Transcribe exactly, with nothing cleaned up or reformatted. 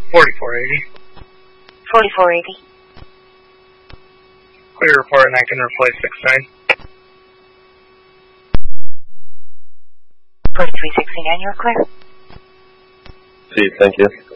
forty-four eighty. forty-four eighty. Clear report, and I can replace six nine. twenty-three sixty-nine, you're clear. See, thank you.